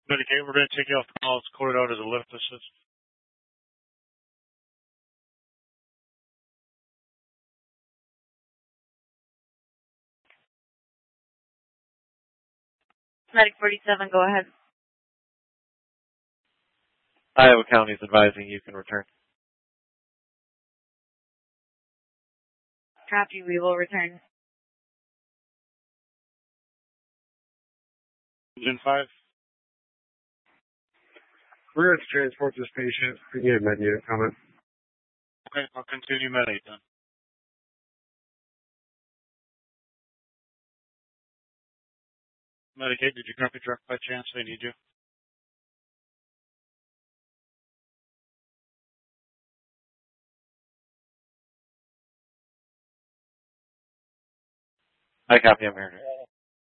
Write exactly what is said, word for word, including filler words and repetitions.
Medicaid, we're going to take you off the call. It's coded out as a lift assist. Medic forty-seven, go ahead. Iowa County is advising you can return. Copy, we will return. Engine five. We're going to transport this patient. We need a med unit comment. Okay, I'll continue med eight then. Medicaid, did you copy truck by chance? They need you. I copy, I'm here.